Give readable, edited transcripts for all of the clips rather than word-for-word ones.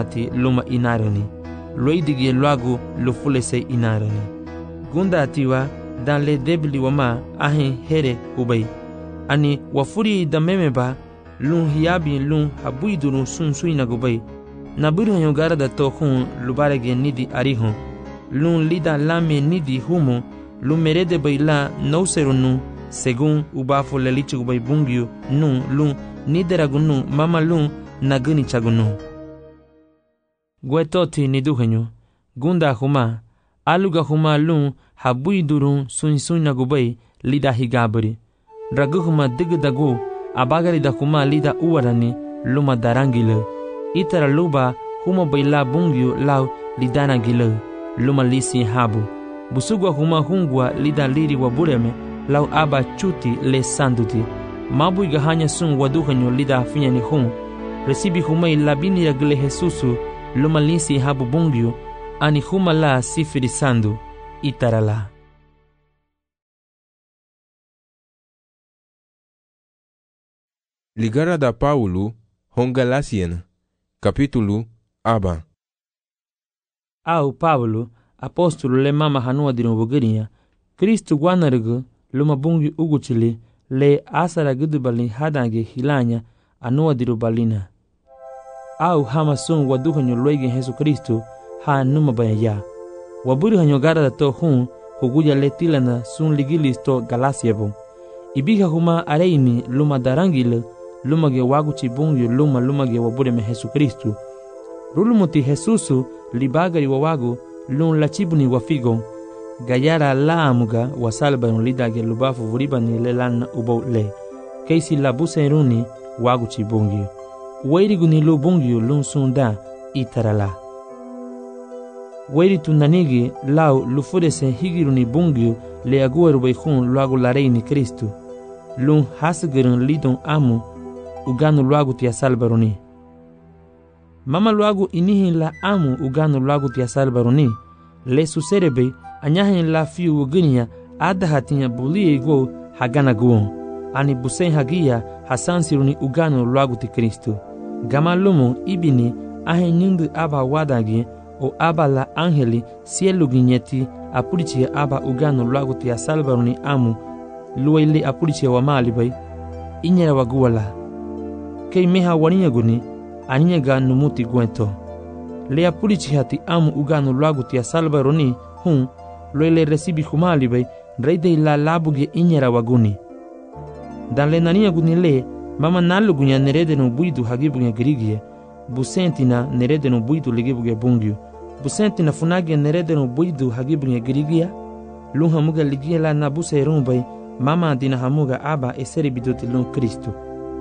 wati luma inarani. Loidige luagu lufulese inarani. Gunda atiwa dan le debli wama ahen here ubay. Ani wafuri da memeba lun hiyabi lun habuidurun sun suina gubay. Naburu yongara da tohun lubarege nidi arihon. Lun lida lame nidi humo lun merede bayla nouserunu según ubafo lelichi gubay bungyu nun lun nideragunu mama lun naguni chagunu. Guetoti niduhenyo gunda huma aluga huma lun habuidurun sun nagubay lida higabri. Raguhuma digdagu abagari da huma lida uwarani luma darangile. Itara luba huma bayla bungyu lau lidana gile luma lisi habu. Busugwa huma hungwa lida liri wabureme lau aba chuti le sanduti. Mabu igahanya sun waduhanyo lida finya ni hun. Resibi huma ilabini ya gile Jesusu luma lisi habu bungyu ani huma la sifiri sandu itara la. Ligara da Paulo Hongalasian capítulo aba. Au Paulo apóstolo le mama hanua dinu bugirinya Kristu gwanargu luma bungi uguchili le asara gudubali hadange hilanya anua diru balina. Au hama sun waduhanyo loigin Jesu Kristu ha numa bayaya. Waburi hanyo gara da to hun huguya le tilana sun ligilis to galasiabo. Ibiga huma areimi luma darangile luma ge waguchi bungi luma ge wabure me Jesu Kristu. Rulumuti Jesusu libagari wawagu lun lachibuni wafigo gayara la amuga wasalban lidage lubafu vuribani lelan ubo le keisi labuse runi waguchi bungi wairiguni lu bungi lun sunda itarala wairi tunanigi lau lufudese higiruni bungi le agueru bayhun luagu lareini Kristu lun hasgirun lidon amu uganu luagu tia salbaruni. Mama luagu inihin la amu uganu luagu tia salbaruni. Le suserebe anyahin la fiu uguniya adahatinya bulie go hagana guon. Ani busen hagia hasansiruni uganu luagu ti Kristu. Gama lumu ibini ahen nyindu aba wadagi o aba la angeli sielu ginyeti apurichia aba uganu luagu tia salbaruni amu luwaili apurichia wa malibay inyera waguwala. Kei meha waniya guni aniya ga numuti gwento. Le apurichi hati amu uganu luagu tia salbaroni hun loile resibi humalibay reide la labuge inyera waguni. Dan le naniya guni le mama nalugunya nerede no buidu hagibuge grigie busentina nerede no buidu ligibuge bungyu busentina funage nerede no buidu hagibuge grigia lunha muga ligia la nabuse rumbay mama dina hamuga aba eseri bidoti lun Kristu.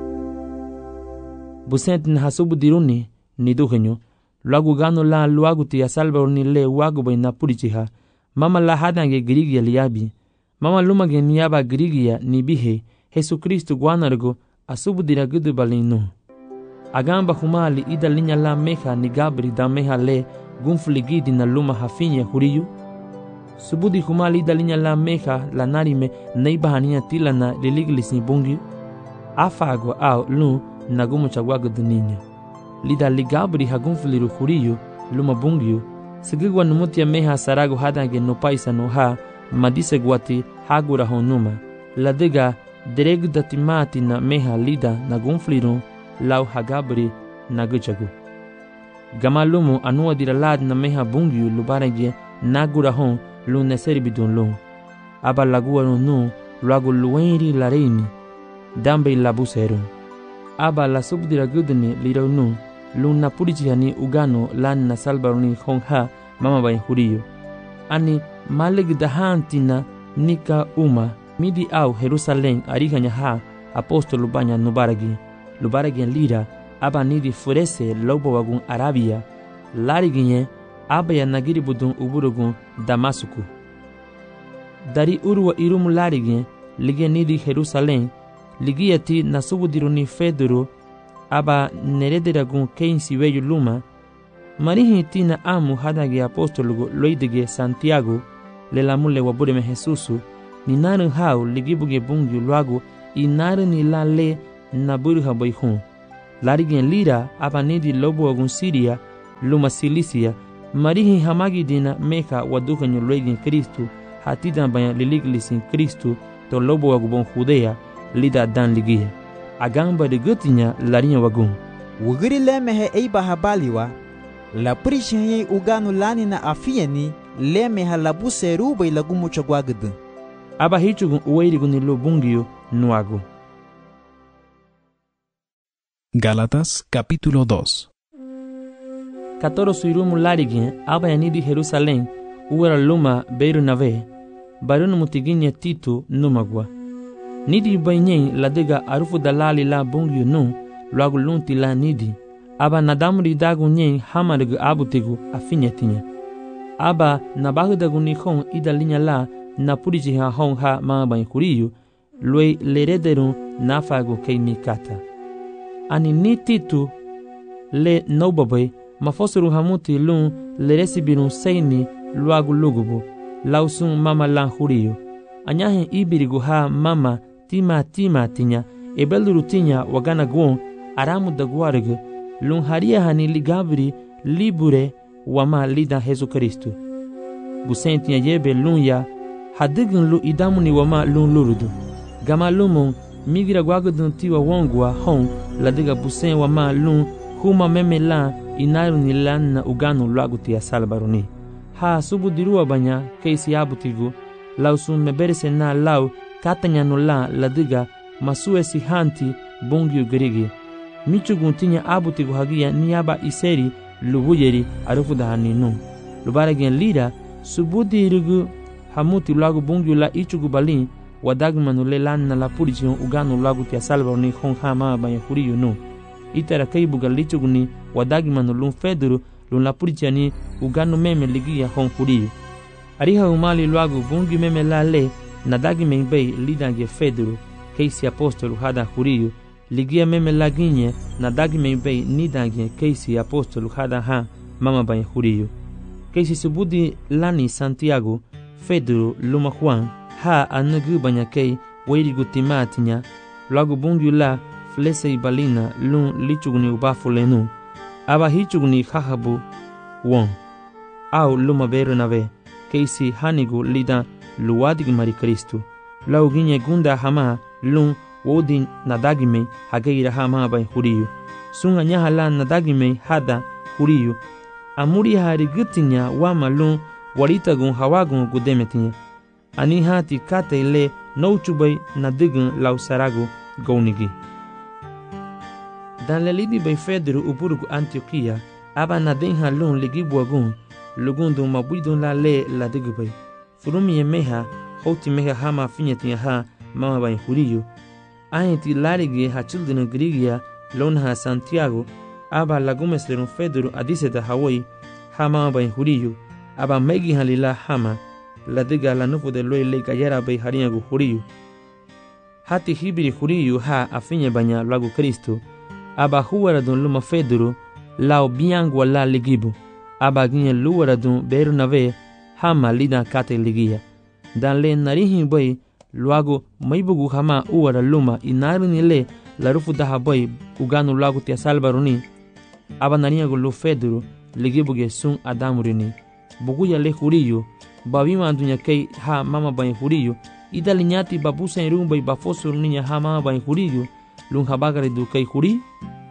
Busentin hasubu diruni niduhenyo luagu gano la luagu tia salbaroni le wagu bay napurichiha mama la hadange grigia liabi mama lumage niaba grigia nibihe Jesu Kristu gwanargo asubu diragudu balinu. Agamba humali ida linya la meha ni gabri da meha le gunfligidi na luma hafinya huriyu. Subudi humali ida linya la meha la narime neibahania tilana liliglis ni bungi. Afago au lu nagumu chagwagu duninya. Lida ligabri hagunfliru huriyu luma bungiyu. Sigigwa numutia meha sarago hadange no paisa no ha madise gwati hagura honuma. Ladiga deregu datimati na meha lida nagunfliru lau hagabri naguchagu. Gamalumu anua diralad na meha bungiyu lubarege nagura hon lu neseri bidun lu. Aba lagua nu luagu luenri lareini dambe labuseru. Aba la subdiragudni lirau nu lu napurichihani ugano lan na salbaruni hongha mama bay huriyo. Ani maleg dahantina nika uma midi au Jerusalem ariganya ha apostolo banya lubaragi lira aba nidi furese lobo wagun Arabia lariginye aba ya nagiri budun uburugun Damasuku. Dari urwa irumu lariginye lige nidi Jerusalem ligiyati nasubudiruni feduru aba nerederagun keinsi weyu luma marihi tina amu hadage apostolo loidige Santiago le lamule wabureme Jesusu ni naru hau ligibuge bungu luagu inaru ni la le naburu habayhun larigen lira aba nidi lobo wagun Siria luma Silisia, marihi hamagi dina meka waduka nyolwegi Kristu, hatidan banya liligilisin Kristu, to lobo wagubon Judea, lida dan ligia. Agamba de gutinya larinya wagun. Wugiri lemehe eiba habaliwa, la prishenye uganu lani na afieni, lemeha labu seruba ilagumu chagwagadu. Aba hichugun uweiriguni lo bungio nuago. Gálatas capítulo 2. Katoro suirumu larigin aba yanidi Jerusalén uwera luma beiru nave barunu mutiginya Tito numagwa. Nidi bainyen ladega arufu dalali la bungio nu luagu lunti la nidi. Aba nadamuri dagu nyen hamargu abutigu afinyetinya. Aba nabahudagu nihon idalinya la na puriji ha hon ha mabain kuriyu lue lerederun nafagu keimikata. Ani ni Tito le nobabai mafosuru hamuti lun leresibirun seini luagu lugubu lausun mama lan huriyu. Anyahin ibirigu ha mama tima tinya ebeluru tinya wagana guon aramu daguarigu lun haria hani ligabri libure wama lida Jesu Kristu. Gusen tinya yebe lun ya hadigun lu idamuni wama lun lurudu. Gama lumun migira guagudun tiwa wongwa hon ladiga busen wama lun huma meme la inaruni lan na uganu luaguti ya salbaruni. Ha subu dirua banya keisi abutigu lausun meberese na lau katanya no la ladiga masue si hanti bongyu gerigi. Michugun tinya abutigu hagia niaba iseri lubuyeri arufu dahani nu. Lubaragen lira subu dirigu hamuti luagu bongyu la ichugu balin wadagmanu le lan na la purichion uganu luaguti ya salbaruni hon ha maa banya huriyu nu. Itara kaibuga lichuguni wadagmanu lun feduru lun la purichani uganu meme ligia hon huriyu. Ariha umali luagu bungi meme la le nadagi membei lidange feduru keisi apostolu hada huriyu ligia meme la ginye nadagi membei nidange keisi apostolu hada ha mama banya huriyu. Keisi subudi lani Santiago feduru luma Juan ha anugu banya kei weirigu timatinya luagu bungi la flese ibalina lun lichuguni ubafulenu. Aba hichuguni hahabu won au luma beru nave keisi hanigu lida luwadig mari Kristu. Lau ginye gunda hama lun wodin nadagime hageira hama bai huriyu. Sunga nyaha la nadagime hada huriyu. Amuri hari gutinya wama lun waritagun hawagun gudemetinya. Ani hati kate le nouchubai nadigun lau saragu gaunigi. Dan lelidi bai Fedru uburugu Antioquia aba nadenha lun ligibuagun lugundun mabuidun la le la digubay. Furumi meha hoti meha hama finyetinya ha mama bai huriyu. Ahenti larigi ha children grigia lonha Santiago aba lagumes lerun Fedru adiseta Hawaii ha mama bai huriyu. Aba megi halila hama la diga la nufu de loy le gayara bai hariyagu huriyu. Hati hibiri huriyu ha afinya banya lagu Kristu. Aba huwaradun luma Fedru lao biangwa la ligibu. Aba ginye luwaradun beru nave hama lida kate ligia. Dan le narihin boy luagu maibugu hama uwara luma inaruni le la rufu daha boy uganu luagu tia salbaruni. Aba nariyagu lu Fedru ligibuge sun adamurini. Buguya le huriyu babima dunya kei ha mama bai huriyu. Ida linyati babusa irumba ibafosur ninya ha mama bai huriyu. Lun habagari du kei huri.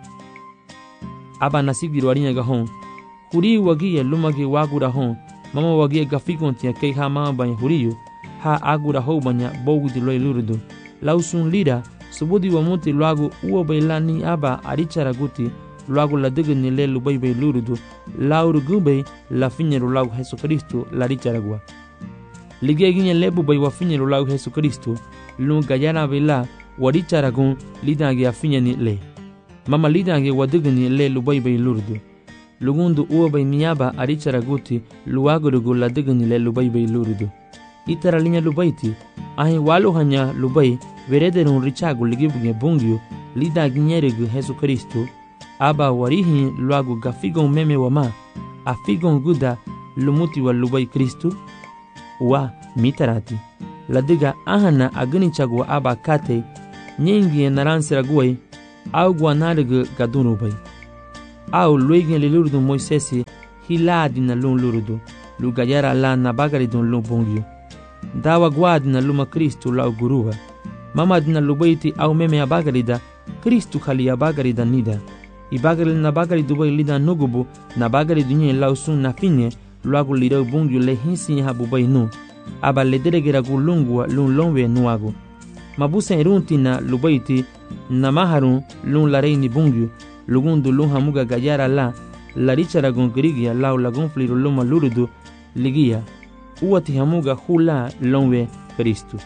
Aba nasigiru arinya gahon. Huri wagia lumagi wagura hon. Mama wagia gafikontia kei ha mama bai huriyu. Ha agura ho banya bogudi loy lurudu. Lausun lira subudi wamuti luagu uwa bailani aba arichara guti. Luagu la digni le lubai bai lurudu. Lauru gubei la finyeru lagu Jesu Kristu la richaragua. Ligia ginye lebu bai wa finyeru lagu Jesu Kristu. Lun gayana vela waricharagun lidange afinyani le. Mama lidange wadigni le lubai bai lurudu. Lugundu uwa bai miyaba aricharaguti luagurugu la digni le lubai bai lurudu. Itara linya lubaiti ahi walu hanya lubai verederun richagu ligibuge bungyu lidange nyerigu Jesu Kristu. Aba warihi luagu gafigon meme wama afigon guda lumuti wa lubai Kristu wa mitarati ladiga ahana agani chagwa aba kate nyingi naransira guai au guanarigu gadunubai. au luegen le lurdu Moisesi hiladi na lun lurdu lu gayara la na bagari dun lun bungyu dawa guadi na luma Kristu lau guruwa mama dina lubaiti au meme abagari da Kristu khali abagari da nida ibagari na bagari dubai lida nugubu na bagari dunye lau sun na finye luagu lidau bungyu le hinsi habubai nu aba le deregera gu lungwa lun longwe nuagu mabusen runti na lubaiti na maharun lun lareini bungyu lugundu lun hamuga gayara la richara gun grigia lau lagun fliru luma lurudu ligia uati hamuga hula longwe Kristu.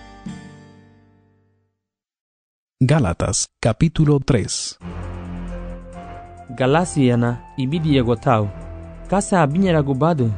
Gálatas capítulo 3. Galasiana ibidi yagotau kasa abinyara gubadu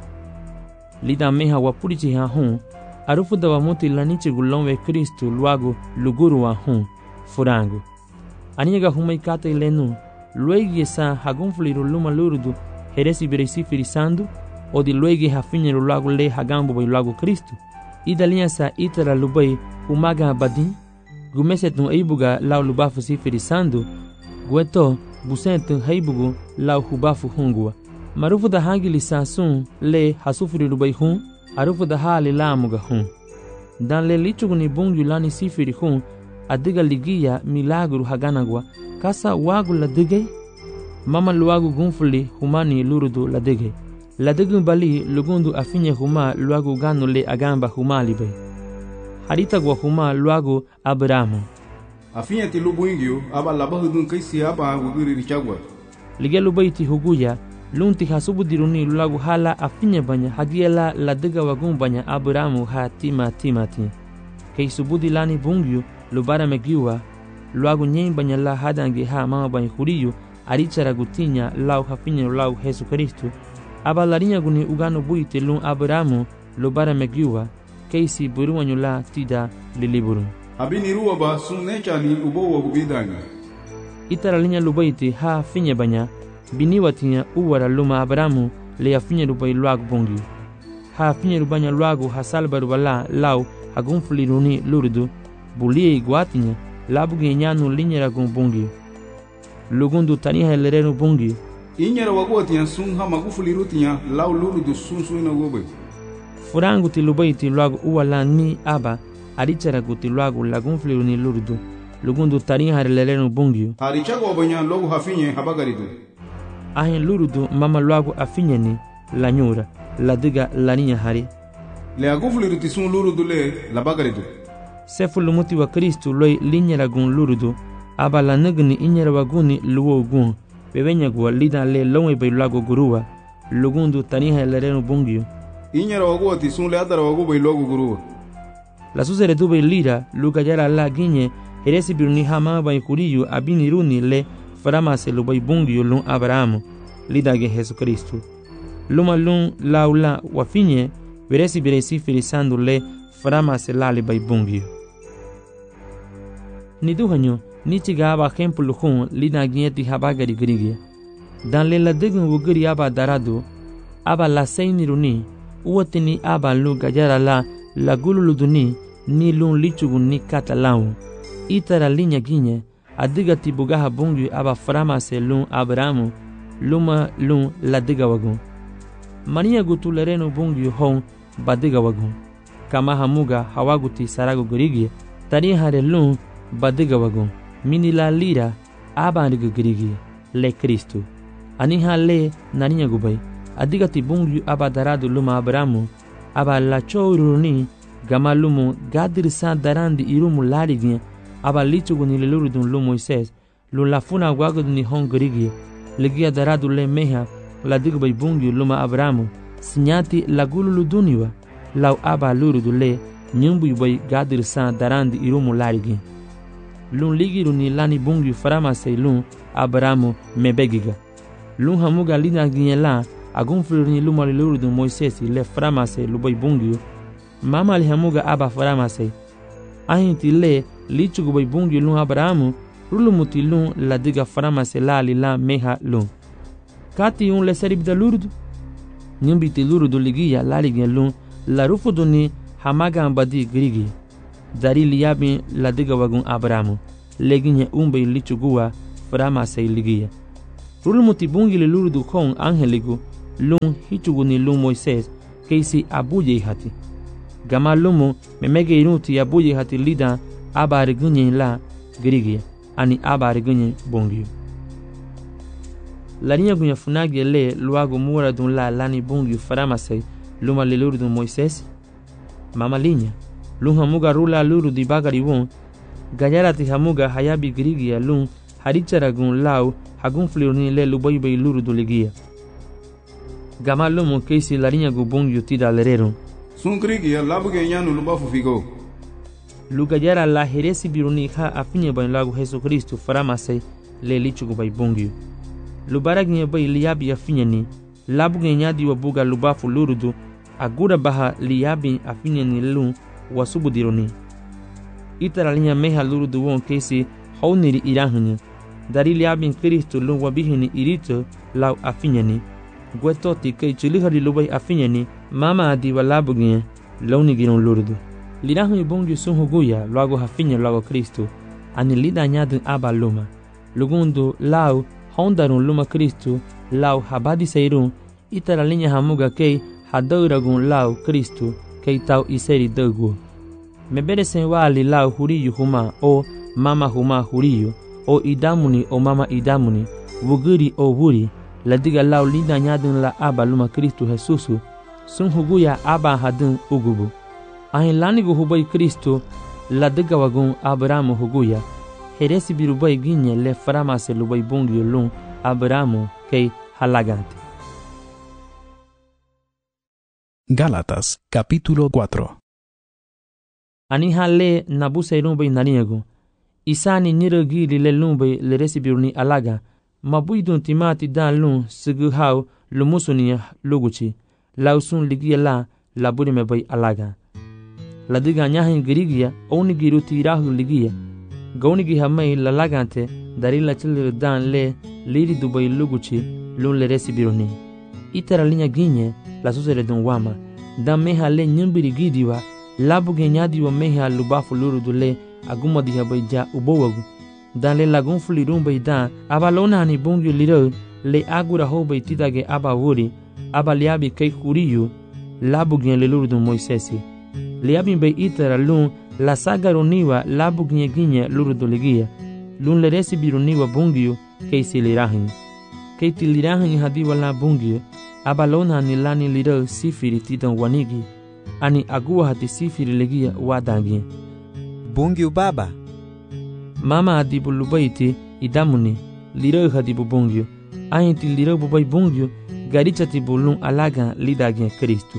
lida meha wapurichi ha hun arufu da wamuti lanichi gulonwe Kristu luagu luguru wa hun furangu aniga humai kata ilenu luegi sa hagunfliru luma lurudu heresi biresi firisandu odi luegi hafinyeru luagu le hagambu bai luagu Kristu idalia sa itara lubai umaga badin gumesetun aibuga lau lubafu si firisandu gueto busentu haibugu lau hubafu hungua marufu da hangili sasun le hasufiri lubai hun arufu da hali lamuga hun dan le lichuguni bungyu lani sifiri hun adiga ligia milagru haganagwa kasa wagu la digay mama luagu gunfuli humani lurudu la digay la digu bali lugundu afinye huma luagu ganu le agamba huma libe harita gwa huma luagu Abrahamu afinye ti lubungyu aba labahudun kaisi aba wugiri richagwa lige lubaiti huguya lunti hasubu diruni luagu hala afinye banya hagiela la diga wagun banya Abrahamu ha timati kei subudi lani bungyu lubara megiwa luagu nyen banya la hadange ha mama banya huriyu arichara gutinya lau hafinye lau Yesu Kristu aba larinya guni ugano buite lun Abrahamu lubara megiwa keisi buruwanyu la tida liliburu abini ruwa ba sun nechali ubowa gubidanga itara linya lubaiti ha finye banya biniwatinya uwara luma Abrahamu le afinye rubai luagu bungi ha finye rubanya luagu hasalba rubala lau hagunfuliruni lurudu bulie iguatinya labuge nyanu linyera gumbungi lugundu taniha lerenu bungi inyera wagotinya sun ha magufulirutinya lau lurudu sun na gobe furangu tilubaiti luagu uwala ni aba arichara guti luagu lagunfuliruni lurudu lugundu taniha lerenu bungi harichago obanya logu hafinye habagaridu ahin lurudu mama luagu afinyeni lanyura ladiga laninya hari le agufuliruti sun lurudu le labagaridu sefu lumuti wa Kristu loi linyera gun lurudu aba la nagni inyera waguni luwo gun bebenya gwa lida le lonwe bai luagu guruwa lugundu taniha lerenu bungyu inyera wagoti sun le adara wagu bai luagu guruwa la susere tu bai lira luka yara la ginye heresi biruni hama bai kuriyu abini runi le faramase lu bai bungyu lun Abrahamu lida ge Yesu Kristu luma lun laula wafinye veresi biresi filisandu le faramase lali bai bungyu niduhanyo nichiga aba kempulu hun lida gieti habagari grigia dan le la degun wugiri aba daradu aba la seini runi uotini aba lu gajara la gululuduni ni lun lichugun ni katalau itara linya ginye adiga tibugaha bungyu aba faramase lun Abrahamu luma lun la diga wagun mania gutulerenu bungyu hon badiga wagun kama hamuga hawaguti sarago gurigi tari hare lun badiga wagun mini la lira aba ndiga gurigi le Kristu aniha le naninya gubai adiga ti bungyu aba daradu luma Abrahamu aba la choruni gama lumu gadirsa darandi irumu larigi aba lichuguni le lurudun lu Moises lu la funa waguduni hon gurigi ligia daradu le meha la digbai bungyu luma Abrahamu sinyati la gululu duniwa lau aba lurudu le nyumbu bai gadir san darandi irumu larigi lun ligiru ni lani bungyu faramase lun Abrahamu mebegiga lun hamuga lina ginyela agunfuru ni luma lurudu Moises le faramase lubai bungyu mama li hamuga aba faramase ahinti le lichugu bai bungyu lun Abrahamu rulumuti lun la diga faramase lali la meha lun kati un le seribda lurudu nyumbiti lurudu ligia laligen lun la rufuduni hamaga ambadi grigi dari liyabi la diga wagun Abrahamu leginye umbe lichugua faramase ligia Rulmuti bungi le lurudu kon angeligu lung hichuguni lung Moises keisi abuye hati. Gama lumu memege inuti abuye hati lida abari gunye la girigia ani abari gunye bungi. Larinha gunya funagi le luago mura dun la lani bungi faramase luma le lurudu Moises. Mama linha lung hamuga rula lurudu bagari won gayarati hamuga hayabi girigia lung haricharagun lau hagun flirni le lubai lurudu ligia. Gama lumu keisi larinha gu bungi tida lerero. Sun krigi ya labu ke nyanu lubafu figo. Lugayara la heresi biruni ha afinye ban lagu Jesu Kristo faramase le lichugu bai bungi. Lubaragnya bai liabi afinye ni labu ke nyadi wa buga lubafu lurudu agura baha liabi afinye ni lung wasubu dironi. Itara linya meha lurudu won keisi hauniri irahunya. Dari liabi Kristo lung wabihini irito lau afinye ni. Guetoti kei chilihari lubai afinye ni mama adi wa labu gnya launi giron lurudu. Lirahu bungi sunhuguya luago hafinye luago Kristo ani lida nyadun aba luma. Lugundu lau hondarun luma Kristo lau habadi seirun itara linya hamuga kei hadauragun lau Kristo kei tau iseri dogu. Mebere sen wali lau huriyu huma o mama huma huriyu o idamuni o mama idamuni wuguri o wuri ladiga lau lida nyadun la aba luma Kristo Jesusu sunhuguya aba hadun ugubu. Ahin lanigu hubai Kristo ladiga wagun Abrahamu huguya heresi birubai ginye le faramase lubai bungi lung Abrahamu kei halagante. Gálatas, capítulo 4. Aniha le nabuse rumbai naniego. Isani nirogili le lumbai le resibiruni alaga. Mabuidun timati dan lung sigu hau lumusunia luguchi. Lausun ligia la laburi mebai alaga. Ladiga nyahin girigia oni giruti irahu ligia. Gaunigi hamai lalagante dari la chilir dan le liri dubai luguchi lun le resibiruni. Itara linya ginye la susere dun wama. Dan meha le nyumbiri gidiwa labu genyadiwa meha lubafu lurudu le aguma diha bai ja ubowagu. Dan le lagun fulirun bai dan abalona hani bungi liro le agura ho bai titage aba wuri aba liabi kei huriyu labu gen le lurudu Moisesi. Liabi bai itara lun la sagaruniwa labu gen ginye lurudu ligia. Lun le resibiruniwa bungiu kei silirahin. Kei tilirahin hadiwa la bungiu abalona ni lani liro sifiri titan wanigi ani agua hati sifiri legia wadangi. Bungiu baba. Mama adibu lubaiti idamuni liro hadibu bungiu. Ainti liro bubai bungiu garicha tibulun alaga lidagin Kristu.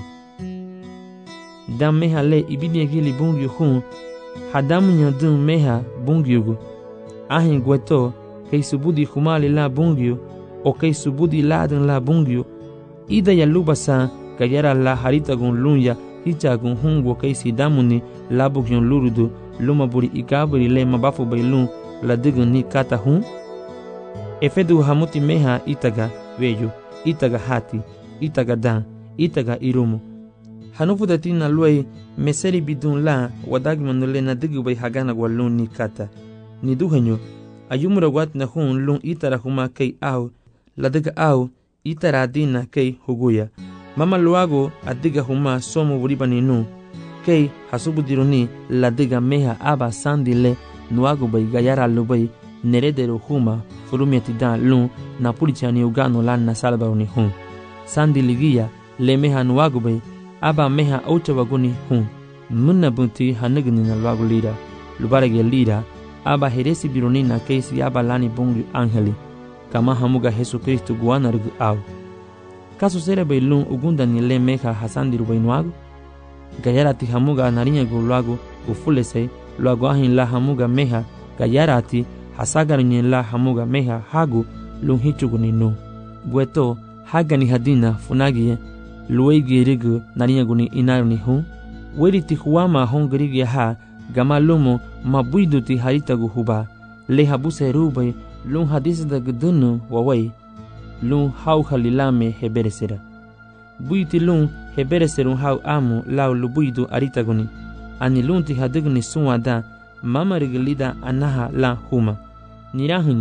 Dam meha le ibini gili bungiu hun hadamu nyadun meha bungiugu. Ahin gueto kei subudi humali la bungiu o kei subudi ladan la bungiu. Ida ya lubasa gayara la haritagun lunya hichagun hungo kaisi damuni labugion lurudu luma buri ikaburi le mabafu bailun la digun ni kata hun. Efedu hamuti meha itaga veju, itaga hati, itaga dan, itaga irumu. Hanufu datina luai meseri bidun la wadagmanule na digu bai hagana walun ni kata. Ni duhanyo ayumura wat na hun lun itara huma kei au la diga au itara adina kei huguya. Mama luago adiga huma somo buribani nu. Kei hasubu diruni la diga meha aba sandile nuago bai gayara lubai neredero huma furumiati dan lun na pulichani ugano lan na salba uni hun. Sandi ligia le meha nuago bai aba meha aucha waguni hun. Munna bunti hanugni na luago lira. Lubarage lira aba heresi biruni na keisi aba lani bungi angeli. Kama hamuga Jesu Kristo guana rugu au. Kaso sere bai lun ugunda ni le meha hasandiru bai nuago. Gayarati hamuga narinya gu luago ufulese luago ahin la hamuga meha gayarati hasagarinye la hamuga meha hagu lun hichugu ni nu. Gueto haga ni hadina funagie luegi rigu narinya gu ni inaru ni hun. Weriti huama hon girigi ha gama lumo mabuiduti haritagu huba. Le habuse rubai lun hadisida gudunu wawai lun hau halilame heberesera. Buiti lun hebereserun hau amu lau lubuidu aritaguni. Ani lunti hadiguni suwada mama rigilida anaha la huma. Nirahunya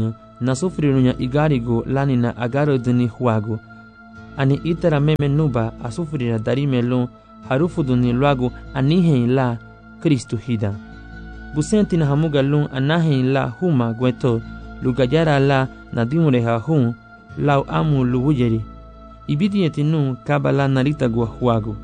na sufrirunya igarigo lani na agaro dini huago. Ani itara meme nuba a sufrira darime lon harufu duni luago anihen la Kristo hida. Busenti na hamuga lon anahen la huma gweto lugajara la na dimure ha hun lau amu luwujeri. Ibidi etinu kabala narita gwa huago.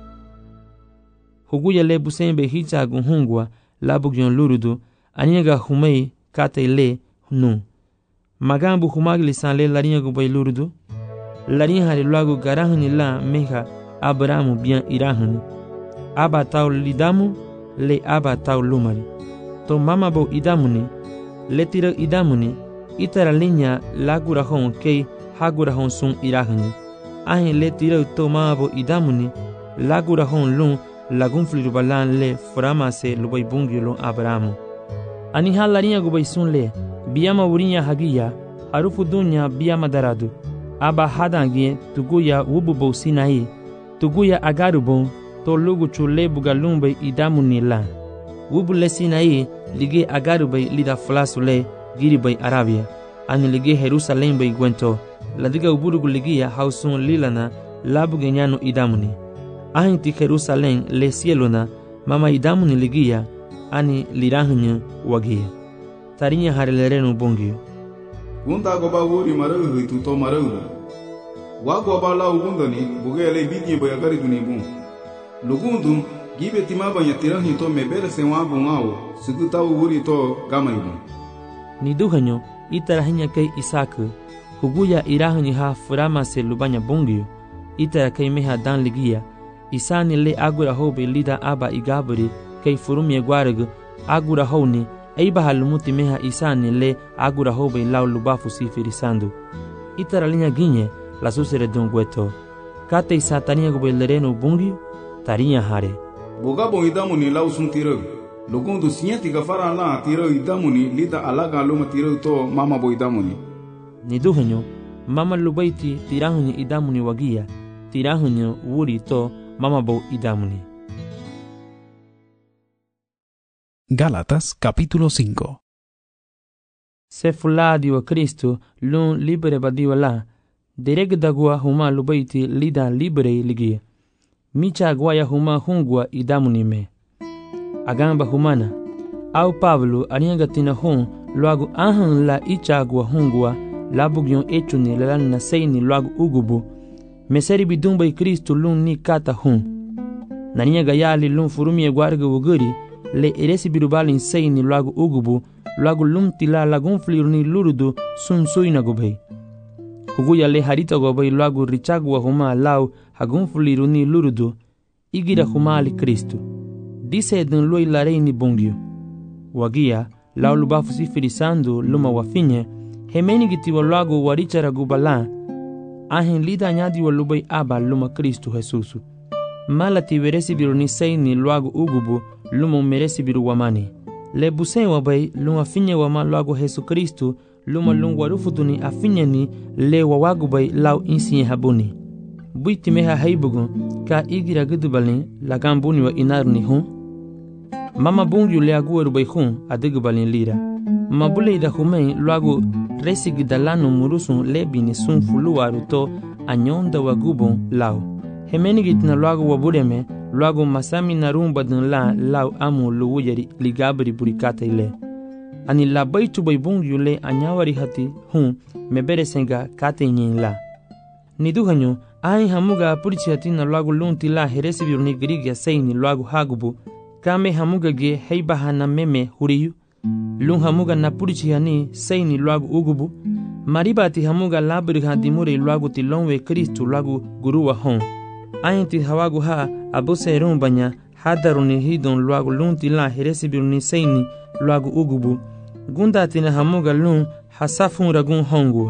Huguya le busembe hicha gunhungwa labugyon lurudu aniga humei kate le nu. Magambu humagli sanle larinha gubay lurudu. Larinha hali luago garahani la meha Abrahamu bien irahani. Aba tau lidamu le aba tau lumari. To mama bo idamuni le tira idamuni itara linya lagurahon kei hagurahon sun irahani. Ahin le tira to mama bo idamuni lagurahon lun lagun flirubalan le framase lubay bungi lun Abrahamu. Ani halarinha gubay sun le biyama wurinya hagiya harufu dunya biyama daradu. Aba hadangie tuguya wububo sinai tuguya agarubon to lugu chule bugalumbe idamuni la. Wubule sinai lige agarubay lida flasule giribay Arabia. Ani lige Jerusalem bay gwento ladiga uburugu ligia hausun lilana labugenyano idamuni. Ahinti Jerusalem le cielona mama idamuni ligia ani lirahnya wagia. Tarinya harelerenu bongio. Gunda goba wuri marahu itu to marahu. Wa goba la ugundani bugele bidye bayagari dunibu. Lugundu gibe timaba yatirahi to mebere sewa bungao suguta wuri to gamaibu. Niduhanyo itarahinya kay Isaku huguya irahni ha furama se lubanya bongio itara kay meha dan ligia isani le agura hobe lida aba igaburi kay furumye gwaragu agura honi aiba halumuti meha isani le agura hobe lau lubafu sifirisando. Itara linya ginye la susere dungweto. Kate isatania gobe lereno bungio tarinya hare. Boga bo idamuni lau sun tiragu. Lugundu sinyati gafara la tiragu idamuni lida alaga luma tiragu to mama bo idamuni. Niduhanyo mama lubaiti tirahunyo idamuni wagia tirahunyo wuri to mama bo idamuni. Gálatas capítulo 5. Se fuladi wa Kristo lun libere badiwa la dereg dagwa huma lubaiti lida libere ligia. Micha gwaya huma hungwa idamuni me. Agamba humana au Pablo aniagatina hun luagu ahan la ichagwa hungwa labugyon echuni lalana seini luagu ugubu meseri bidumba Kristo lun ni kata hun. Naniaga yali lun furumie gwarga wuguri le eresi birubalin seini luagu ugubu luagu lumtila lagun fliruni lurudu sun suina gubhei. Huguya le harita gobei luagu richagwa huma lau hagun fliruni lurudu igira huma ali Kristo. Dise dun lui lareini bongio. Wagia lau lubafu sifirisando luma wafinye hemeni gitiwa luagu warichara gubala ahin lida nyadi wa lubai aba luma Kristo Jesusu. Malati veresi biruni seini luagu ugubu luma meresi biru wamani. Le busen wabai luma finye wama luagu Jesu Kristo luma lungu warufutuni afinye ni le wawagu bai lau insiye habuni. Buiti meha haibugu ka igira gudubalin lagambuni wa inaruni hun. Mama bungiu le agueru bai hun adigubalin lira. Mabule ida humei luagu resi gidalano murusun lebini sun fuluaru to anyonda wagubon lau. Hemeni gitina luagu wabureme luagu masami narumba dun la lau amu luwujeri ligabri burikata ile. Ani la baitu bai bungiu le anyawari hati hun mebere senga kate nyin la. Niduhanyo ai hamuga purichi hatina luagu lunti la heresi biruni grigia seini luagu hagubu kame hamuga ge heibahana meme huriyu. Lun hamuga na purichi hani seini luagu ugubu maribati hamuga labri hadimure luagu tilonwe Kristo luagu guruwa hon. Ainti hawagu ha abuse rumbanya hadaruni hidon luagu lunti la heresi biruni seini luagu ugubu gunda tina hamuga lun hasafun ragun hongu.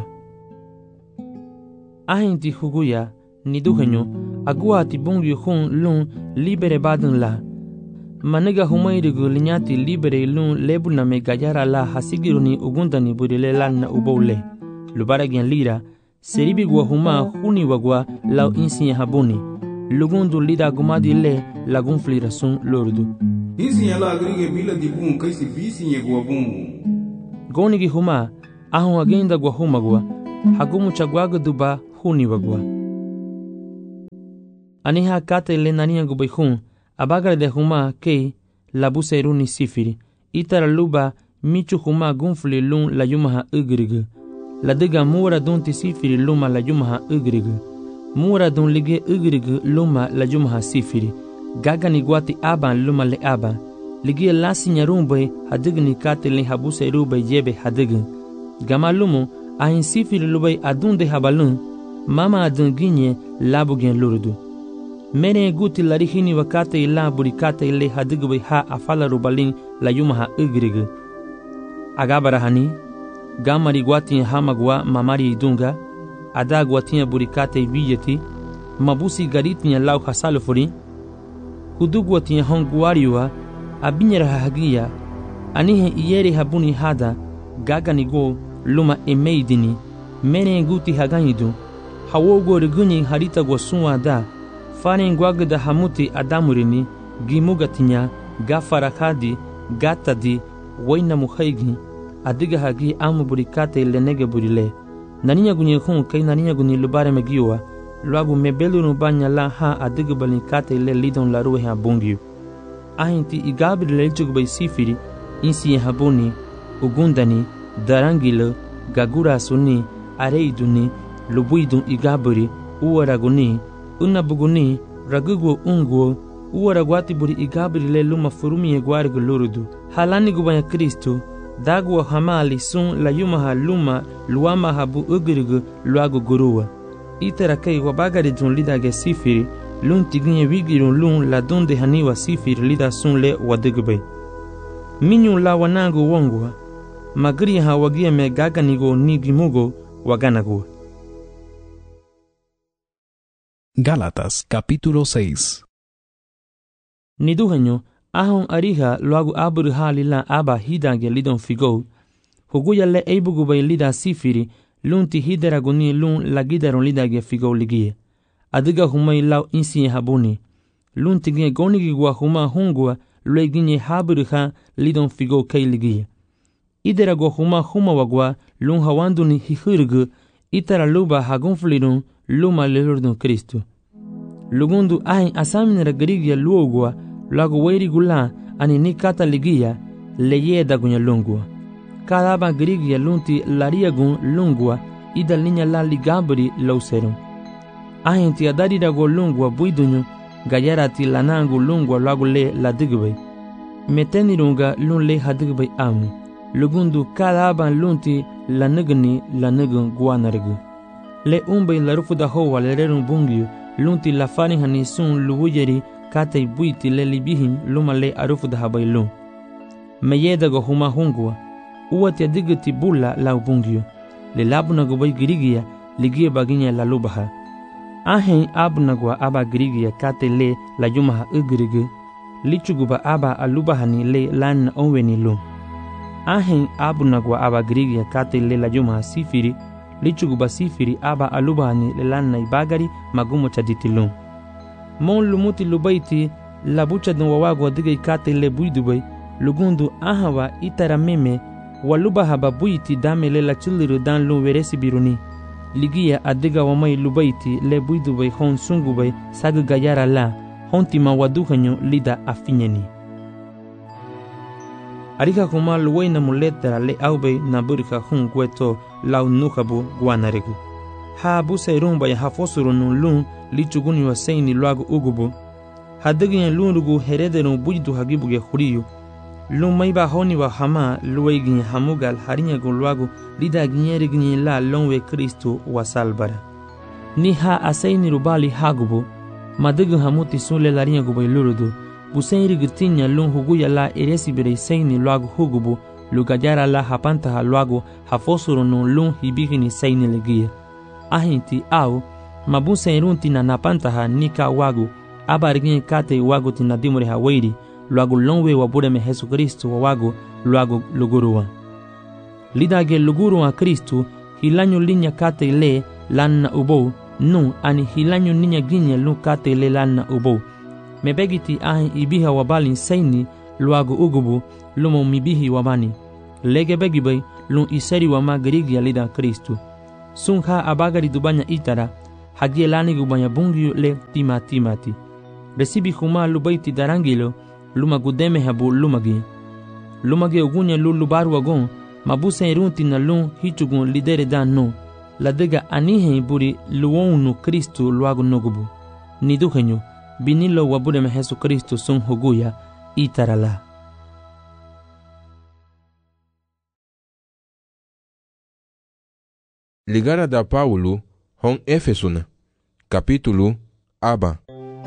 Ainti huguya niduhanyo agua ti bungyu hun lun libere badun la. Maniga humairigu linyati libere lun lebuna me gajara la hasigiruni ugundani burile lanna ubole. Lubaragian lira seribi gwa huma huni wagwa lau insiye habuni. Lugundu lida gumadi le lagun flira sun lordu. Insiye la agrige bila dibun kaisi bisiye gwa bungu. Gonigi huma ahun agenda gwa humagwa hagumu chagwaga duba hunibagwa. Aniha kate le nania gubayhun abagar de huma ke labuse runi sifiri itara luba michu huma gunfli lun la yumaha ugrigu la diga mura dunti sifiri luma la yumaha ugrigu mura dun lige ugrigu luma la yumaha sifiri gaga ni guati aban luma le aban lige lasi nyarumbe hadigni kate le habuse rube jebe hadigu gama lumu ahin sifiri lubay adunde habalun mama adun ginye labu gen lurdu mene guti larihini wakate ila burikate ile hadigwe ha afala rubalin la yumaha ugrigu agabarahani gamari gwati hamagwa mamari idunga ada gwati burikate vijeti mabusi garitnya lau hasalufuri hudugwati honguariwa abinyara hagia anihe iyere habuni hada gaganigo luma emeidini mene guti haganidu hawogo regunyi harita gwasunwa da faren gwagda hamuti adamurini gimugatinya gafarakadi gatadi waina muhaigi adiga hagi amu burikate lenege burile naninya gunye khun kai naninya guni lubare megiwa luagu mebelu no banya la ha adiga balikate le lidon la ruhe abungiu ahinti igabri lelchug bay sifiri insi habuni ugundani darangilo gagura suni areiduni lubuidun igabri uwaraguni unabuguni ragugo ungo uwaragwati buri igabri le luma furumi egwargu lurudu halani gubaya Kristo dagwa hamali sun la yumaha luma luama habu ugrigu luagu guruwa itara kai wabagari dun lidage sifiri lun tiginye wigirun lun la donde haniwa sifiri lida sun le wadigbe minyu la wanangu wongwa magri ha wagia me gaganigo nigimugo waganago. Gálatas capítulo 6. Niduhanyo ahon ariha luagu abur halila aba hidange lidon figo huguya le eibugu bay lida sifiri lunti hideraguni lun lagidaron lidage figo ligie adiga humay lau insi habuni lunti ginye gonigi gwa huma hungwa lue ginye habur ha lidon figo kay ligie iderago huma wagwa lun hawanduni hihurgu itara luba hagunflirun luma lelurdun Kristo lugundu ahin asaminera garigia luogwa lago weiri gula ani nikata ligia leyeda gunya lungwa kadaba garigia lunti lariagun lungwa idal ninya la ligabri lauserum ahin ti adari dago lungwa buidunyu gayarati lanangu lungwa lago le ladigbe metenirunga lun le hadigbe amu lugundu kadaba lunti lanugun guanargu le umbe la rufuda hoa le rerun bungiu lunti la fani hani sun luwujeri kate buiti le libihin luma le arufuda habailun meyeda go huma hungwa uwati adigiti bula la bungiu le labuna go bay girigia ligie baginya la lubaha ahen abuna go aba girigia kate le la yumaha ugrigu lichuguba aba alubahani le lan onweni lum ahen abuna go aba girigia kate le la yumaha sifiri lichuguba sifiri aba alubani lelanna ibagari magumo chaditilum mon lumuti lubaiti labucha dun wawago dige kate le buidubay lugundu ahawa itara meme waluba haba buiti dame le la chuliru dan lu weresi biruni ligia adiga wamay lubaiti le buidubay hon sungubay sagu gayara la hontima waduhanyo lida afinyeni arika kuma luwaina muletara le aube na burika hun gweto lau nuhabu guanaregu ha busa rumba ya hafosurun lun lichuguni wa seini luagu ugubu hadigin lunrugu herederun bujidu hagibuge huriyu lun maiba honi wa hama luwaigin hamugal harinyagu luagu lida ginyerigin la lonwe Kristo wa salbara ni ha aseini rubali hagubu madigin hamuti sunle larinyagu bay lurudu busenri gitinya lun huguya la eresi bere seini luagu hugubu lugajara la hapantaha luagu hafosurun lun hibigini seini legia ahinti au mabusenrunti na napantaha nika wagu abarigin kate wagu tinadimure hawairi luagu lonwe wabureme Yesu Kristo wa wagu luagu luguruwa lidage luguruwa Kristo hilanyu linya kate le lanna ubo nu ani hilanyu ninya ginye lu kate le lanna ubo mebegiti ahin ibiha wabalin seini luagu ugubu lumo mibihi wabani lege begibay lun iseri wa ma gerigi lida Kristu. Sun ha abagari du banya itara, hagie lani gu banya bungiu le timati. Resibi huma lubaiti darangilo, luma gudeme habu lumagi. Lumagi ugunya lu lubaru agon, mabusa irunti na lun hichugun lidere dan no. Ladega anihe buri luonu Kristu luagu nogubu. Niduhenyo, binilo wabudeme Jesu Kristu sun huguya itarala. Ligara da Paulo hon Efesuna, capítulo aba.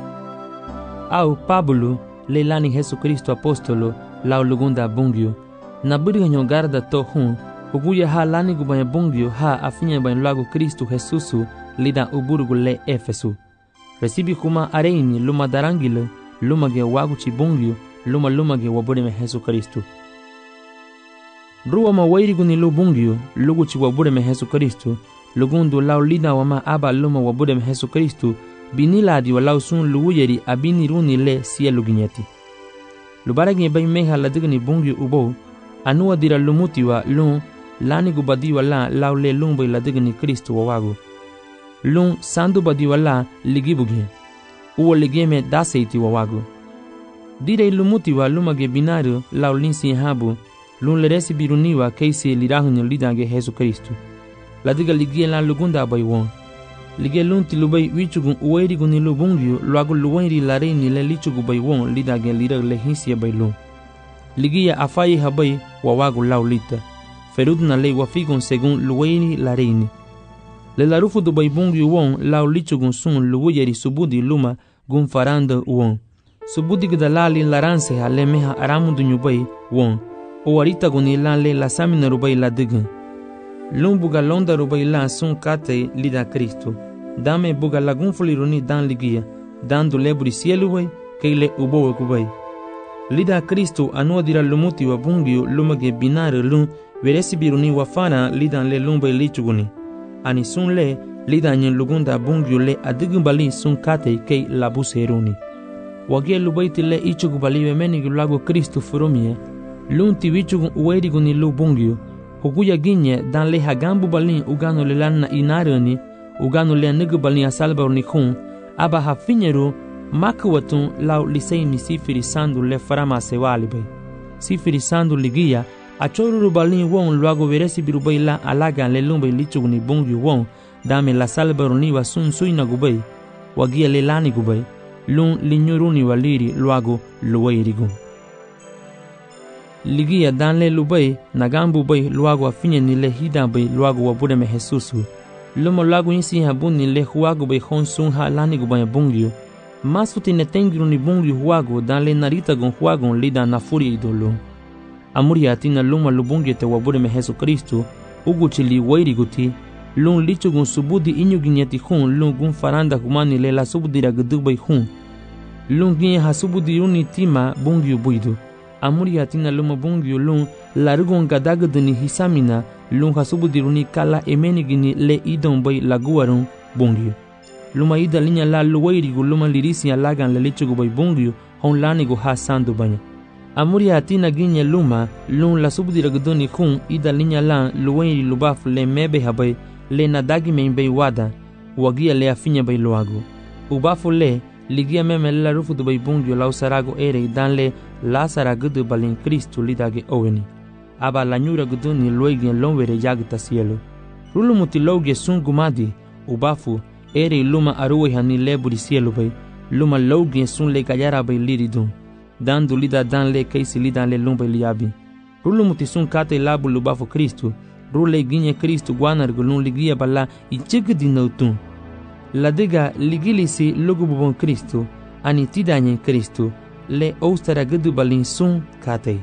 Au Pablo leilani Jesu Kristu apostolo lau lugunda bungio. Nabudi hanyo garda to hun, huguya ha lani gubanya bungio ha afinya bain lagu Kristu Jesusu lida uburgu le Efesu. Resibi kuma areini luma darangilo, luma ge waguchi bungio, luma ge wabudeme Jesu Kristu. Ruwa ma wairigu ni lu bungio, luguchi wabudeme Jesu Kristu, lugundu lau lida wama aba luma wabudeme Jesu Kristu, biniladi wa lau sun luuyeri abini runi le sielu ginyeti. Lubaragi bai meha ladigani bungio ubo, anuwa dira lumuti wa lun, lani gubadi wa la lau le lumbai ladigani Kristu wa wagu. Lun sandu badi wa la ligibugi, uwa ligeme daseiti wa wagu. Dire lumuti wa lumage binario lau linsi habu, lun leresi biruniwa keisi lirahunyo lidange Jesu Kristu. Ladiga ligie la lugunda bai won. Lige lunti lubai wichugun uwairigu ni lubungio luagu luwairi lareini le lichugu bai won lidage lirag le hinsia bai lun. Ligia afayi habai wawagu lau lita. Ferudna le wafigun segun luwairi lareini. Le larufu du bai bungio won lau lichugun sun luwayeri subudi luma gun faranda won. Subudi gdalali laranse ha le meha aramundu nyubai won. Owarita guni lan le la samina rubai la digan. Lun buga londa rubai la sun kate lida Kristu. Dame buga lagun fuliruni dan ligia, dando leburi sielu bai, keile ubowe kubai. Lida Kristu anua dira lumuti wa bungio lumage binare lun veresi biruni wafana lidan le lumbai lichuguni. Ani sun le lida nyen lugunda bungio le adigimbali sun kate kei labu seruni. Wagie lubaiti le ichugubali wemeni lago Kristu furumie, lun tiwichugun uwairigu ni lu bungio, huguya ginye dan le hagambu balin ugano le lanna inarani, ugano le nigu balin asalbaru ni khun, aba hafinyeru makuwatun lau liseimi sifiri sandu le farama sewalibai. Sifiri sandu ligia, achoruru balin won luago veresi birubai la alaga le lumbai lichuguni bungio won, dame la salbaru ni wa sun suina gubai, wagia le lani gubai, lun linyuruni waliri luago luwairigu. Ligia dan le lubai, nagambu bai luago afinye ni le hida bai luago wabudeme Jesusu. Lumo luago insi habuni le huago bai hon sun ha lani gubai bungio. Masuti ne tengiru ni bungio huago dan le narita gon huago lida na furi idolo. Amuri atina luma lubungio te wabudeme Jesu Kristu, uguchi li wairi guti, lun lichu gun subudi inyu ginyeti hun lun gun faranda humani le la subudira gudubai hun. Lun ginye ha subudi uni tima bungio buidu. Amuri atina luma bungio lun larugon gadagaduni hisamina lun hasubudiruni kala emenigini le idon bai laguarun bungio. Luma ida linya la luwairigu luma lirisi alagan le lichugu bai bungio hon lanigu ha sandu banya. Amuri atina ginye luma lun la subudiragaduni hun ida linya la luwairi lubaf le mebe habai le nadagi bai wada wagia le afinya bai luagu. Ubafu le ligia meme la rufu du bai bungio lau sarago ere dan le la saragudu balin Kristu lidage oweni. Aba la nyura gudu ni loigien lonwere yagta cielo. Rulu muti logie sun gumadi, ubafu, ere luma aruwe hani leburi cielo bai, luma loigien sun le gayara bai liridun. Dandu lida dan le keisi lidan le lumbai liabi. Rulu muti sun kate labu lubafu Kristu, rule ginye Kristu guanar gulun ligia bala ichigdi nautun. Ladiga ligilisi lugububon Kristu, ani tidanyen Kristu, le ostara gudu balin sun kate.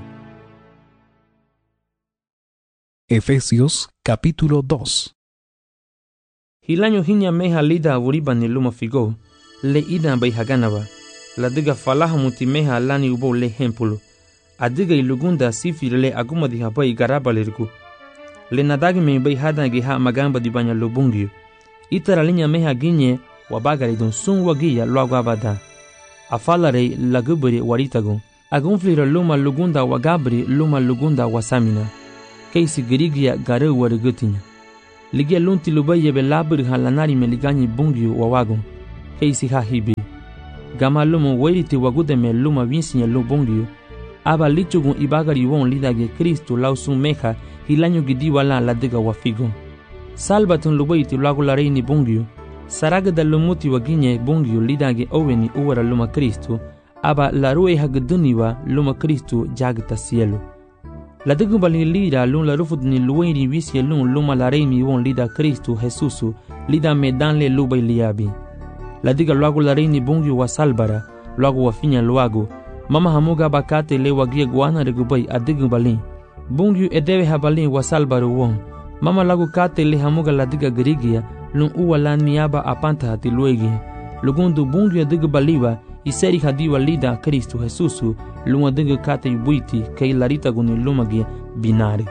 Efesios capítulo 2. Hilanyo hinya meha lida wuriba ni luma figo, le ida bai haganaba. Ladiga falaha muti meha lani ubo le hempulu. Adiga ilugunda sifiri le aguma di habai garaba liriku. Le nadagi me bai hadangi ha magamba di banya lubungio. Itara linya meha ginye wabagari don sun wagia luagabada. Afalare lagubri waritagun. Agunflira luma lugunda wagabri luma lugunda wasamina. keisi gerigia gare warigutinya. Ligia lunti lubay yebe labur halanari meligani bungyu wawagon, keisi ha hibi. Gama lumo weriti wagudeme luma vinsinya lu bungyu, aba lichugun ibagari won lidage Kristo lausun meha hilanyo gidi wala ladiga wafigon. Salbatun lubayti lagu lareini bungyu, saraga da lumuti waginye bungyu lidage oweni uwara luma Kristo, aba larue hagduniwa luma Kristo jagta cielo. Ladigu bali lida lun la rufudni luweni wisye lun luma lareini won lida Kristo Jesusu lida medanle lubay liabi. Ladiga lagu lareini bungyu wa salbara, lagu wafinya luagu, mama hamuga bakate le wagia guana regubay adigu balin. Bungyu edewe habalin wa salbaru won. Mama lagu kate le hamuga ladiga gerigia lun uwa lan miaba apanta hati luegi. Lugundu bungyu adigu baliwa iseri hadiwa lida Kristo Jesusu lun adigu kate yubuiti kei larita guni lumagia binari.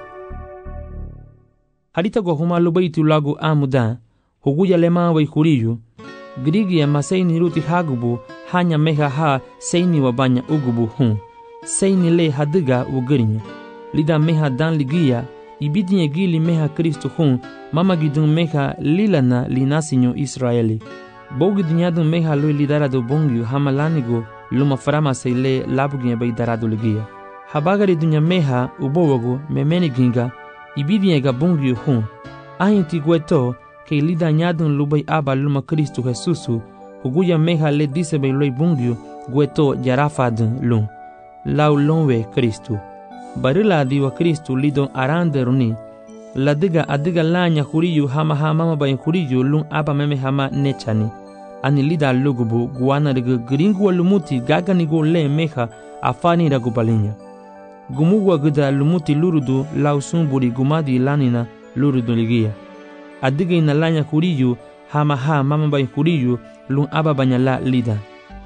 Harita go huma lubaiti lagu amuda, huguya lema wa ikuriyu, gerigia maseini ruti hagubu hanya meha ha seini wabanya ugubu hun. Seini le hadiga ugerinya. Lida meha dan ligia, ibidinye gili meha Kristo hun, mama gidun meha lilana linasinyo Israeli. Bogi dinyadun meha lui lidarado bongyu hamalanigo luma farama seile labuginye bay darado ligia. Habagari dunya meha ubowago memeni ginga, ibidinye ga bongyu hun. Ahinti gweto, ke lida nyadun lubay aba luma Kristo Jesusu, huguya meha le disebay lui bongyu, gweto jarafadun lun. Lau lonwe Kristo. Barila diwa Kristo lidon arande runi. Ladiga adiga lanya huriyu hama hama bayin huriyu lun aba meme hama nechani. Ani lida lugubu guana riga gringu lumuti gaga nigo le meha afani ragu balinya. Gumugwa gida lumuti lurudu lausumburi gumadi lanina lurudu ligia. Adiga ina lanya huriyu hama mama bayin huriyu lun aba banyala lida.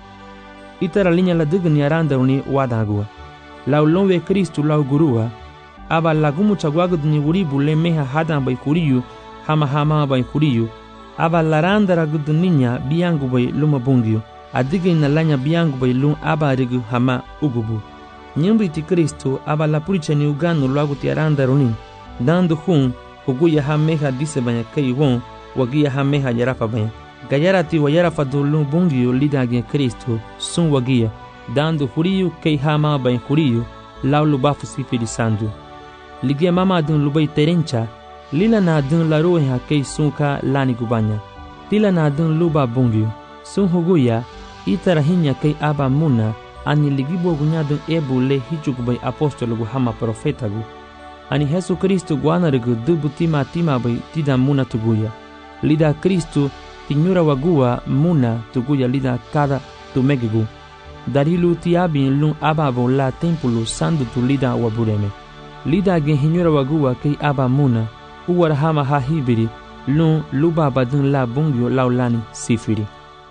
Itara linya ladiga ni arande runi wadagua. Lau lonwe Kristo lau gurua, aba lagumu chagwagud ni uribu le meha hadan bay kuriyu, hama bay kuriyu, aba laranda ragud ninya biangu bay luma bungyu, adiga inalanya biangu bay lum aba rigu hama ugubu. Nyumbi ti Kristo aba la puricha ni uganu lagu ti aranda runi, dandu hun, huguya ha meha dise banya kei won, wagia ha meha yarafa banya. Gayarati wa yarafa do lum bungyu lidage Kristo, sun wagia, dando huriyu kei hama bain huriyu lau lubafu sifiri sandu. Ligia mama adun lubay terencha, lila na adun laruhe ha kei sunka lani gubanya. Tila na adun luba bungyu, sun huguya, itarahinya kei aba muna, ani ligibo gunyadun ebu le hichukubay apostolo gu hama profeta gu. Ani Jesu Kristo guanarigu dubu tima bay tida muna tuguya. Lida Kristo tinyura wagua muna tuguya lida kada tumegigu. Darilu tiabin lun ababo la tempulu sandu tu lida wabureme. Lida gen hinyura wagua kei aba muna, uwar hama ha hibiri, lun luba badun la bungyo laulani sifiri.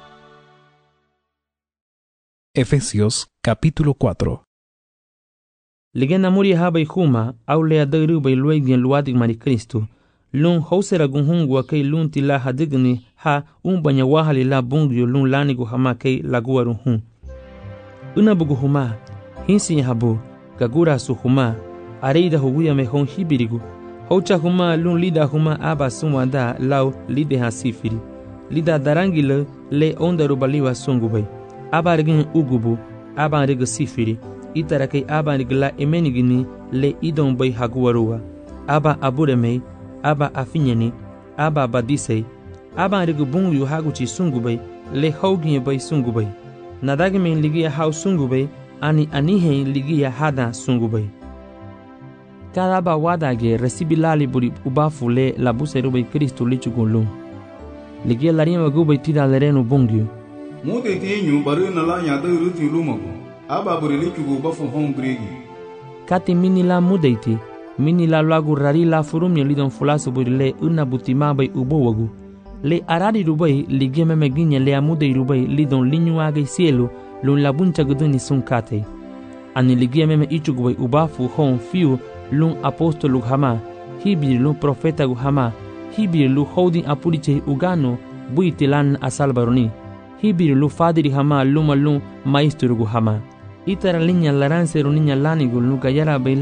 Efesios capítulo 4. Ligena muri haba huma, au lea dairu bay luegien luadig mari Kristo, lun hausera gunhungwa kei lun tila hadigni ha umbanya wahali la bungyo lun lanigu hama kei laguaru hun. Unabugu huma, hinsi habu, gagura su huma, areida huguya mehon hibirigu, haucha huma lun lida huma aba sumwanda lau lide ha sifiri. Lida darangile le onda rubaliwa sungubay. Aba rigin ugubu, aba riga sifiri, itarakei aba rigla emenigini le idon bay haguwarua. Aba aburemei, aba afinyeni, aba badisei, aba riga bungu haguchi sungubay, le haugin bay sungubay. Nadagimen ligia hau sungubay, ani anihen ligia hada sungubay. Cada ba wadage recibilali buri ubafu le labuserubay Kristo lichugulum. Ligia larima gubay tida lerenu bungyu. Mude tinyu baru nala nyada uruti lumago. Aba buri lichugu bafu hong gregi. Kati minila mudeiti, minila lagu rari la furumnya lidon fulasu buri le unabutima bay ubowagu. Le arari rubai ligia memeginya le amude rubai lidon linyuage cielo lun labuncha guduni sunkate. Ani ligia meme ichugubay ubafu hon fiu lun apostolu hama, hibir lun profeta gu hama, hibir lu holding apuriche ugano buitilan asalbaroni, hibir lu fadiri hama luma lun maestro gu hama. Itara linya laranse runinya lanigu lu gayara baila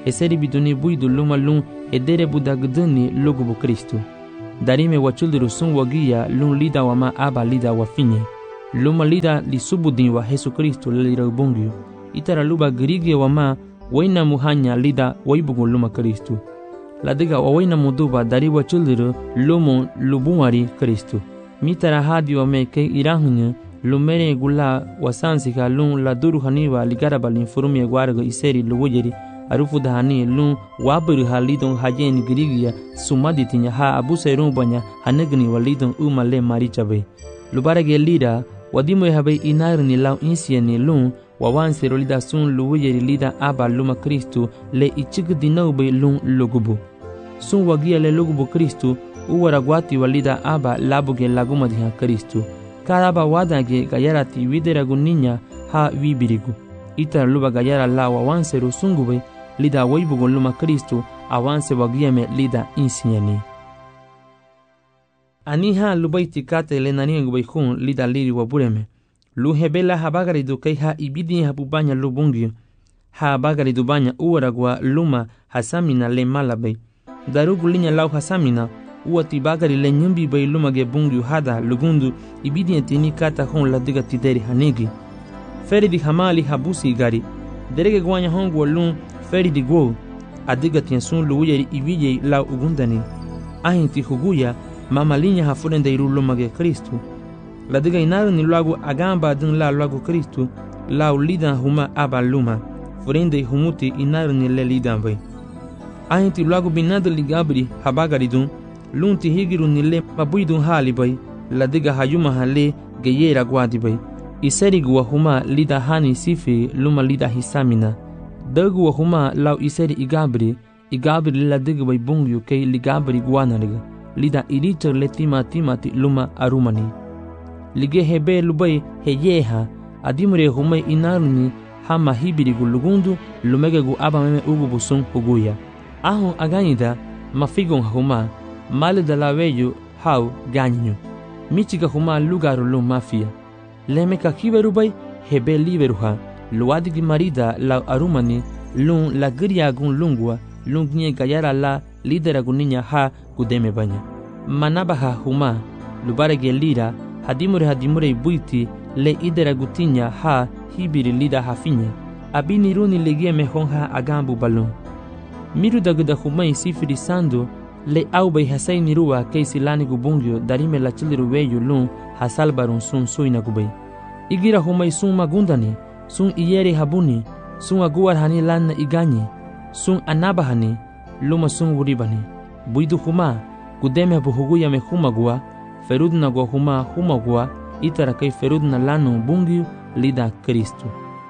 eseri biduni buidu luma lun edere budagduni lugubu Kristu. Darime wachulduru sun wagia lun lida wama aba lida wafinye. Luma lida li subudin wa Yesu Kristu lira ubungyu. Itara luba girige wama waina muhanya lida waibugu luma Kristu. Ladiga waina muduba dari wachulduru lumu lubumari Kristu. Mitara hadi wame ke irahunya lumere gula wasansika lun la duru haniwa ligaraba linfurumi gwarga iseri luwujeri arufu dahani lun waburu halidon hajen girigia sumaditinya ha abuserun banya hanegni walidon umale marichabe lubarage lida wadimo habe inarni law insieni lun wawanse rolida sun luwujeri lida aba luma Kristu le ichig dinaube lun lugubu sun wagia le lugubu Kristu uwaragwati walida aba labuge laguma diha Kristu karaba wadage gayarati wideragunya ha wibirigu ita luba gayara la wawanse rusungube lida waibugo luma Kristu awanse wagieme lida insieni aniha lubaiti kate lenani ngubaikun lida liri wabureme luhebela habagari dukei ha ibidi habubanya lubungi ha bagari dubanya uwaragwa luma hasamina le malabe darugu linya lau hasamina uati bagari le nyumbi bay lumage bungu hada lugundu ibidi entini kata hon la diga tideri hanigi feridi hamali habusi gari derege gwanya hongo lun feridi go adiga tiensun luuyeri ibije la ugundani ahinti huguya mama linya hafurende iru lumage Kristu la diga inaru ni lagu agamba dun la lagu Kristu la ulida huma aba luma furende humuti inaru ni le lidan bay ahinti lagu binadu ligabri habagari dun lunti higiru nile mabuidun hali bay ladiga hayuma hale geyera gwadi bay iserigu wa huma lida hani sifi luma lida hisamina dagu wa huma law iseri igabri ladiga bay bungyu kay ligabri gwanariga lida iritor letima timati luma arumani lige hebe lubay heyeha adimure huma inarni hama hibirigu lugundu lumegegu abameme ugubusun huguya ahun aganyida mafigon huma mal de la veyu hau ganyu michiga huma lugaru lu mafia lemeka kiberubay hebe liberuha luadigi marida la arumani lun la gria gun lungwa lungne gayara la lidera guninya ha gudeme banya manabaha huma lubarege lira hadimure buiti le idera gutinya ha hibiri lida hafinya abini runi legie mehonha agambu balon miru daguda huma sifiri sando le aubay hasay nirua kaysi lani gubungyo darime la chiliru weyu lun hasalbarun sun suina gubay igira humay sun magundani sun iyeri habuni sun aguar hani lanna iganyi sun anabahani luma sun wuribani buidu huma gudeme buhuguya me humagua ferudna go humagua itara kay ferudna lanu bungyo lida Kristu.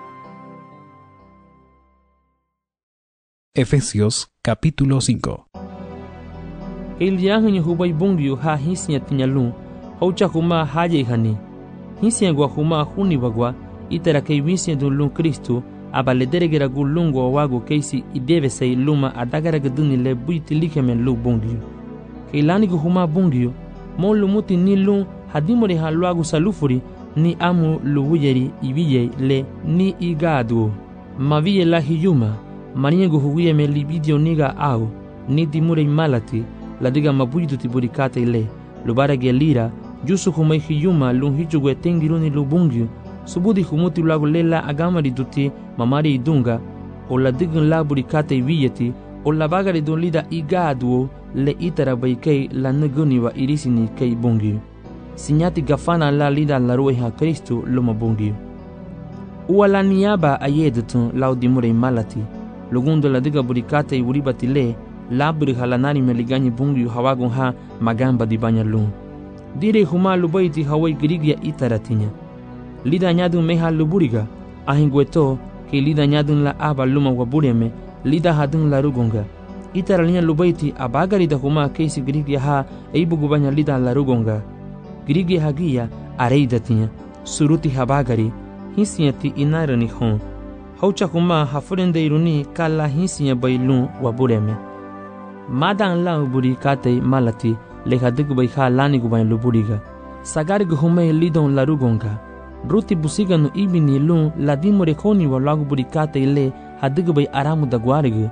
Efesios capítulo 5. Eliyahu hubay bungyu ha hisnya tinyalun haucha huma haye hani hisnya gwa huma huni bagwa itara kay wisnya dun Kristu abalederegera gulungo wago kaysi idebe say luma adagara gaduni le buiti likemen lu bungyu kaylani gu huma bungyu mon lumuti ni lun hadimore halwagu salufuri ni amu luwuyeri ibiye le ni igadu maviye la hiyuma maniego huguye me libidio niga au ni dimure malati la diga mabuidu tiburikate ile lubara gelira jusu humai hiyuma lun hijugwe tengiruni lubungyu subudi humuti lagu lela agamari duti mamari idunga o la digun la burikate wiyeti o la bagari dun lida igadu le itara baikei la naguni wa irisini kei bungyu sinyati gafana la lida la rueha Kristu luma bungyu uwa la niaba ayedutun lau dimure malati lugundo la diga burikate uribati le labri halanari meliganyi bungyu hawagun ha magamba di banya lun dire huma lubaiti hawai grigia itaratinya lida nyadun meha luburiga ahingweto ke lida nyadun la aba luma wabureme lida hadun la rugonga itaralinya lubaiti abagari da huma keisi grigia ha eibugu banya lida la rugonga grigia hagia areidatinya suruti habagari hisiati inarani hon haucha huma hafurende iruni kala hisinya bailun wabureme madan la buri kate malati le hadigu bai ha lani gubain luburiga sagari guhume lidon la rugonga ruti busiganu ibini lun la dimore khoni wa lagu buri kate le hadigu bai aramu da gwarigu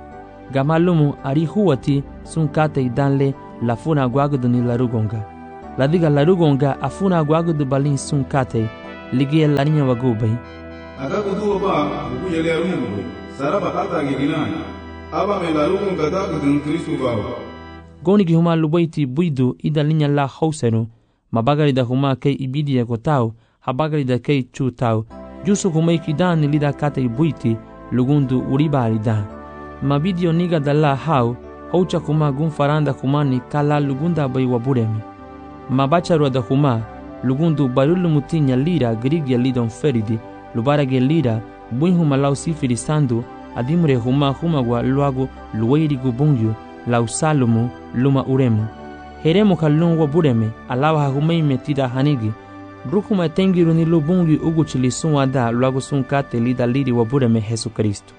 Gamalumu ari huwati sun kate danle la funa gwagudu ni larugonga. Ladiga larugonga afuna gwagudu balin sun kate ligia larinya wagubai. Akakudu ba buku yele arungu saraba kata giginani. Aba me larugonga dagudun Kristu bawa. Goni ki huma lubaiti buidu ida linya la hausenu. Mabagari da huma kei ibidia ko tau, habagari da kei chu tau. Jusu kumai ki dan lida kate buiti lugundu uribari dan. Mabidio niga da la hau, haucha kuma gun faranda kumani kala lugunda bai waburemi. Mabacharwa da huma, lugundu barulu mutinya lira grigia lidon feridi, lubarage lira, buin huma lau sifiri sandu, adimre huma gwa luagu luwairigu bungyu, lau salumu, luma uremu. Heremu kalun wabureme, alawa humei metida hanigi, Rukuma tengiru ni lubungi uguchili sunwada luagu sunkate lida liri wabureme Jesu Kristu.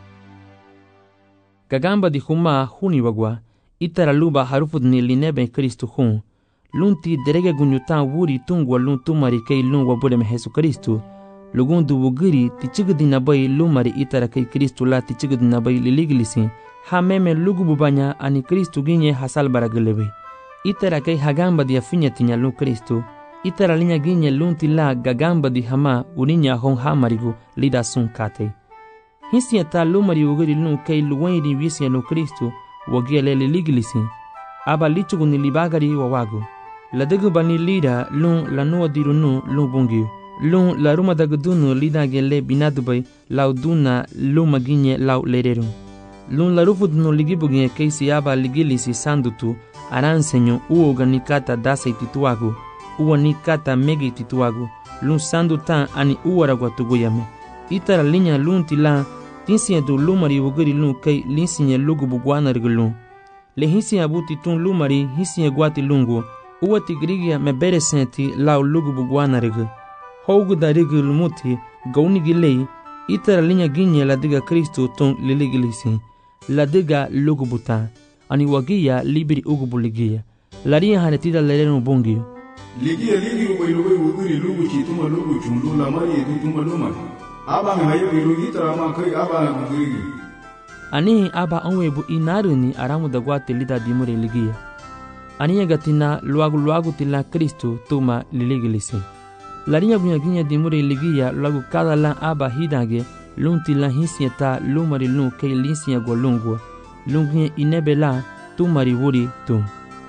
Gagamba di huma huni wagwa, itara luba harufud ni linebe Kristu hun. Lunti derege gunyutan wuri tungwa lun tumari kei lun wabureme Jesu Kristu. Lugundu wugiri tichigudi nabai lumari itara kei Kristu la tichigudi nabai liligilisi. Ha meme lugububanya ani Kristu ginye hasal baragelebe. Itara kei hagamba di afinya tinya lun Kristu. Itara linya ginye lunti la gagamba di hama uninya hon hamarigu lida sunkate. Hisia ta lumari wugiri lun kei luwairi wisia no Kristu wagia lele ligilisi. Aba lichugu ni libagari wawagu. Ladegu bani lida lun lanua dirunu lun bungiu. Lun la ruma dagudunu lida gele binadubai lau duna luma ginye lau lereru. Lun la rufudunu ligibuginye keisi aba ligilisi sandutu aransenyo uoga nikata dasa itituagu. Uwa nikata megi tituagu, lun sandu tan ani uwaragwa tuguyame. Itara linya lun tila, tinsiye du lumari wugiri lun kei linsiye lugu bugwana rigulun. Le hinsiye abuti tun lumari hinsiye gwati lungu, uwa tigrigia mebere senti lau lugu bugwana rigu. Hougu da rigu lumuti, gauni gilei, itara linya ginye ladiga Kristu tun liligilisi. Ladiga lugu butan, ani wagia libiri ugubu ligia. Laria hanetida lerenu bungiu. Ligia ligi rubai wugiri lugu chituma lugu chundu la mari edutuma lumari. Aba me hayo irugi tarama kai aba wugiri. Ani aba onwebu inaruni aramu da gwate lida dimure ligia. Ani gatina luagu tila Kristu tuma liligilisi. Laria bunyaginya dimure ligia luagu kada la aba hidage lunti la hinsieta lumari lun kei linsiya golungu. Lunginya inebela tumari wuri tum.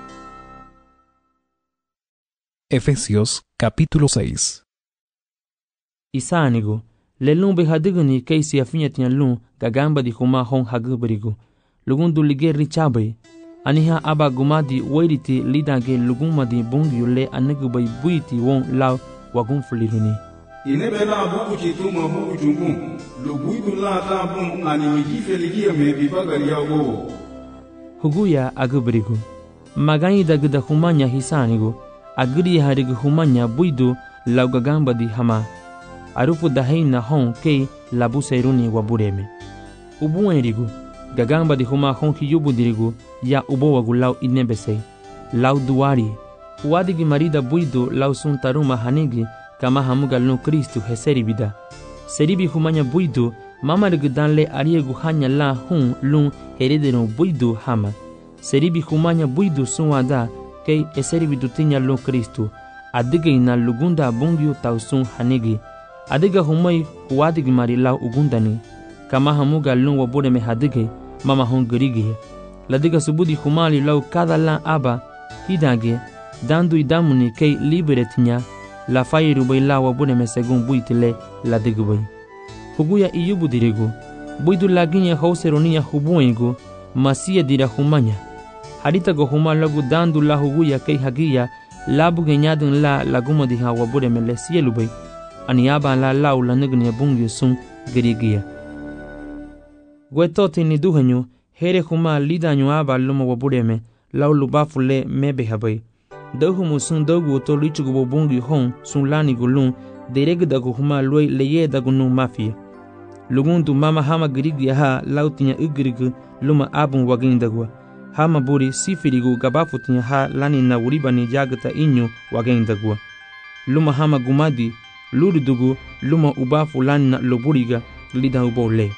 Efesios capítulo 6. Isanigo, lelun be hadiguni keisi afinyatian lun gagamba di huma hon haguberigo. Lugundu ligeri chabe, aniha aba gumadi wairiti lidage lugumadi bungi le anegubai buiti won lau wagun fuliruni. Inebela buku chituma buku chungu, luguidu la tabun ani mijife ligia me bibagari yago. Huguya aguberigo, magani dagda humanya hisanigo, agri harigu humanya buidu lau gagamba di hama. Arufu daheina hon kei labu seiruni wabureme. Ubuenrigu, gagamba di huma hon kiyubu dirigu ya ubowagu lau inebese. Lau duari, uadigi marida buidu lau suntaruma hanigi kama hamuga lun Kristu heseribida. Seribi humanya buidu mamarigu danle ariegu hanya la hun lun heredero buidu hama. Seribi humanya buidu sunwada kei eseribidu tinya lun Kristu. Adige ina lugunda bungiu tausun hanigi. Adiga humai huadigi mari lau ugundani. Kama hamuga lun wabureme hadige mama hon gerigi. Ladiga subudi humali lau kada lan aba hidage dandu idamuni kei liberetinya la fairu bai lau wabureme segun buitile ladigu bai. Huguya iyubu dirigu. Buidu laginya hauseroniya hubuengu masiya dira humanya. Haritago huma lagu dandu la huguya kei hagiya labu genyadun la laguma diha wabureme le sielu bai. Ani aba la lau la nigni bungi sun gerigia. Gwetoti ni duhenyu, here huma lidanyu aba luma wabureme, lau lubafu le mebe habai. Dahumu sun dogu to lichugu bungi hon sun lani gulun, derege dagu huma loi leye dagu nun mafia. Lugundu mama hama gerigia ha lau tinya ugirigu luma abun wagin dagwa. Hama buri sifirigu gabafu tinya ha lani na uribani jagata inyu wagin dagwa. Luma hama gumadi, luridugu luma ubafu lani na loburiga lida ubole.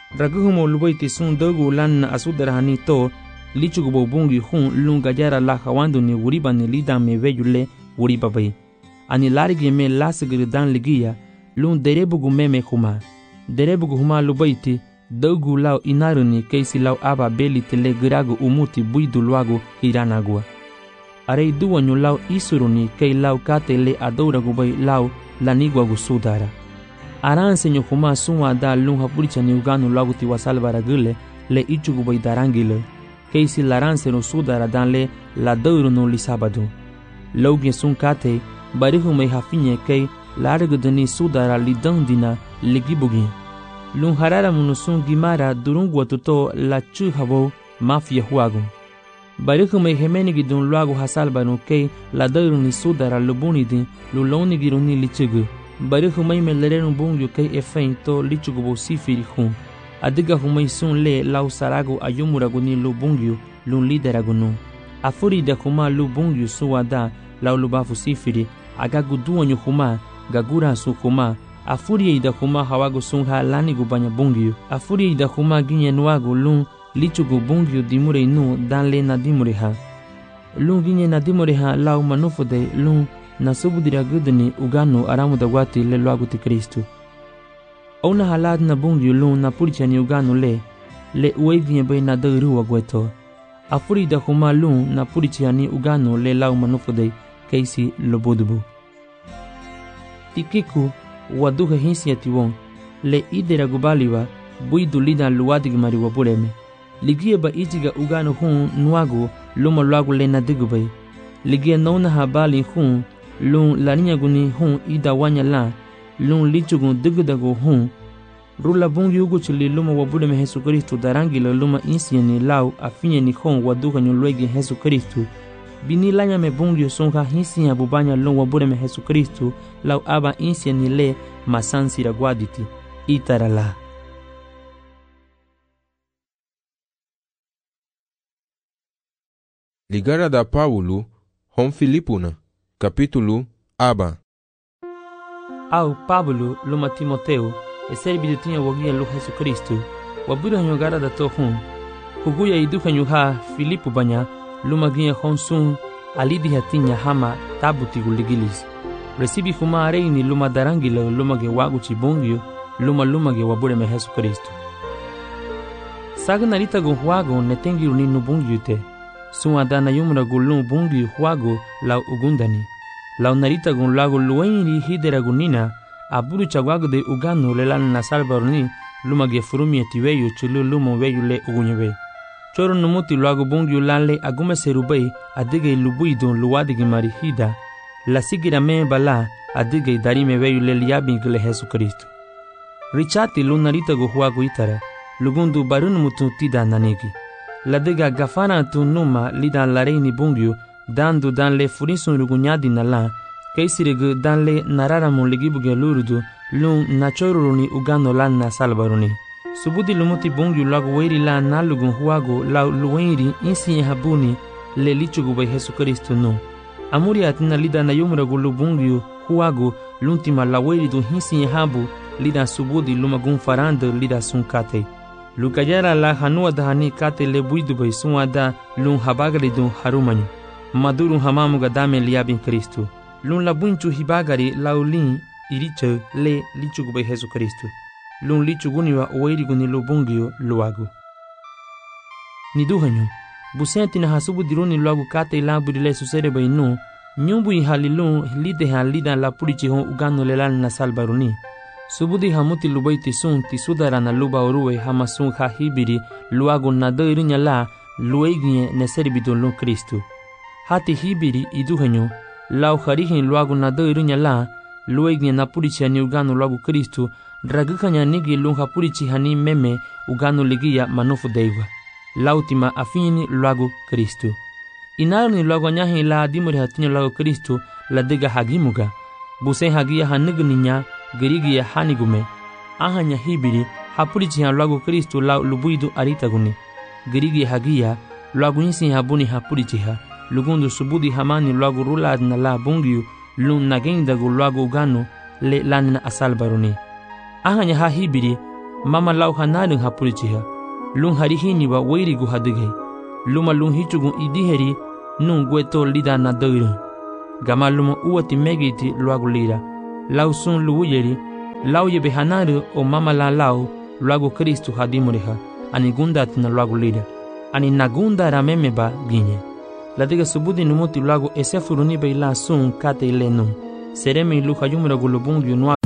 Raguhumo lubaiti sun dogu lan na asudarahani to lichugubo bungi hun lun gajara la hawando ni wuriba ni lidan me veyule wuriba bay. Ani larigi me lasagiri dan ligiya lun derebugu meme huma. Derebugu huma lubaiti dogu lau inaruni keisi lau aba beli tele giragu umuti buidu luagu hiranagua. Arei duwanyu lau isuruni kei lau kate le adouragu bay lau laniguagu sudara. Aransenyo huma sunwa da lun hapuricha ni uganu luagu tiwasalvara gile le ichugu bay darangile. Keisi laranseno sudara dan le la dourunu li sabadu. Lauge sun kate barihu me hafinye kei largudani sudara li dandina ligibugi. Lun harara munusun gimara durungwa tuto la chuhabo mafia huagu. Barihu me hemenigi dun luagu hasalbanu kei la douruni sudara lubunidi lulonigiruni lichugu. Barihu me lerenu bungyu kei efein to lichugubo sifiri hun. Adiga humay sun le lau saragu ayumuragu ni lubungyu lun lideragunu. Afuri da huma lubungyu suwada lau lubafu sifiri agagu duwanyu huma gagura su huma. Afuri da huma hawagu sun ha lanigu banya bungyu. Afuri da huma ginye nuagu lun lichugu bungyu dimure nu dan le na dimure ha. Lun ginye na dimure ha lau manufude lun nasubudira gudani uganu aramu da wati le luagu ti Kristu. Ona halad na bungyu lun na puricha ni uganu le ueginye bay na dairuwa gweto. Afuri da huma lun na puricha ni uganu le lau manufude keisi lobodubu. Tikiku waduha hinsi atiwon le idera gubaliwa buidu lida luwadigmari wabuleme. Ligie ba ijiga uganu hun nuagu luma luagu le na digubay. Ligie nona habali hun lun laninyaguni hun ida wanya la lun lichugun digdago hun. Rula bungi ugu chili luma wabuleme Jesu Kristu darangila luma insieni lau afinye ni hon waduha nyulwegi Jesu Kristu. Bini lanya me bungi songa hinsiya bubanya lun wabuleme Jesu Kristu lau aba insieni le masansi ragwaditi. Itarala. Ligara da Paulo hon Filipuna, capítulo aba. Au Pablo luma Timoteo eserbidu tinha wagia lu Jesu Kristu wabuda nyogara da to hun huguya iduka nyuha Filipu banya luma ginha honsun alidi hatinya hama tabuti guligilis resibi huma areini luma darangila luma ge wagu chibungyo luma ge wabuda me Jesu Kristu sagna lita gun huago netengiru ni nubungyo te sunwa dana yumra gulun bungyo huago lau ugundani lau narita gun lago luenri hidera gunina aburu chagwago de uganu le lan na salvarni luma ge furumi etiweyo chulu luma weyu le ugunyebe choro numuti lago bungyo lanle agume serubei adige lubuidon luwadigi marihida la sigira me bala adige darime weyu le liabi gele Jesu Kristo richati lunarita go huago itara lugundu barun mutu tida nanegi la dega gafana tu numa lidan lareini bungyo dandu dan le furisun rugunyadi nala keisirege dan le nararamu ligibuge lurudu lun nachoruruni ugano lan na salbaruni subudi lumuti bungyu lagu weiri la nalugun huago la luweiri insi habuni le lichugu bay Jesu Kristo no amuri atina lida na yumragu lubungyu huago luntima la weiri du hinsi habu lida subudi lumagun farande lida sunkate lukajara la hanua dahani kate le buidu bay sunwada lun habagari du harumanyu maduru hamamu gadame liabin Kristo lun la bunchu hibagari laulin iriche le lichugu bay Jesu Kristo lun lichuguni wa oeriguni lubungyo luagu niduhanyo busenti na hasubu dironi luagu kate ilabudi le susere bay no nyumbu ihalilun lide halida la purichi hon ugano lelan na salbaruni subudi hamuti lubaiti sun tisudara na luba oruwe hamasun hahibiri luagu na doirinya la lueginye neseribidon lun Kristo hati hibiri iduhanyo lau harihin luagu na doirinya la lueginye na purichi hani ugano luagu Kristo dragukanya nigi lun hapurichi hani meme ugano ligia manufu deiwa lautima afini luagu Kristo inaru ni luagu nyahi la adimuri hatinyo luagu Kristo la diga hagimuga busen hagia hanigninya gerigia hanigume ahanya hibiri hapurichi han luagu Kristo la lubuidu aritaguni gerigia hagia luagu nisi habuni hapurichi ha lugundu subudi hamani luagu rulad na la bungyu lun nagendagu luagu ugano le lanina asalbaruni ahanya ha hibiri mama lau hanadung hapulichiha lung harihini wa weirigu hadighe luma lung hichugun idiheri nung gueto lida na doiru gama luma uwati megiti luagu lira lau sun luuyeri lau yebe hanaru o mama la lau luagu Kristu hadimuriha ani gundatina luagu lira ani nagunda ramemeba ginye ladiga subudi numuti luagu esefuruni beila sun kate ilenu seremi luha yumra gulubung yunwa